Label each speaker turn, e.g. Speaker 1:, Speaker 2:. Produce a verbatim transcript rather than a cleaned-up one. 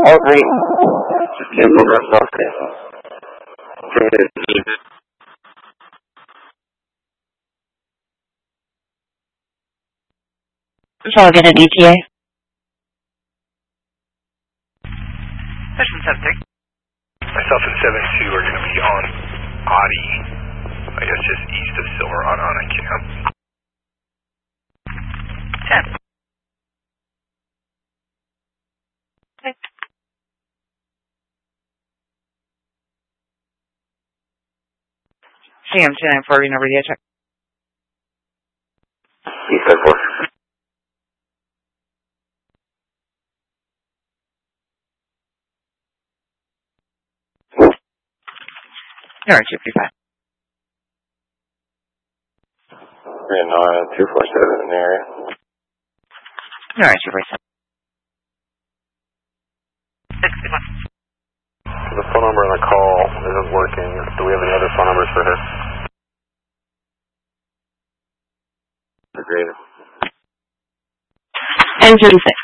Speaker 1: heart rate. Just get a little rest off there.
Speaker 2: So I'll get an E T A.
Speaker 3: Session seven. Myself and seven two are going to be on Audi, I guess just east of Silver on on a camp. ten. Okay.
Speaker 2: C M two nine four, reading over the check.
Speaker 1: East of four.
Speaker 2: All right, two three five.
Speaker 1: Three nine two four seven in the area.
Speaker 2: All right, two three seven.
Speaker 3: The phone number on the call isn't working. Do we have any other phone numbers for her?
Speaker 1: Agreed.
Speaker 2: N thirty-six.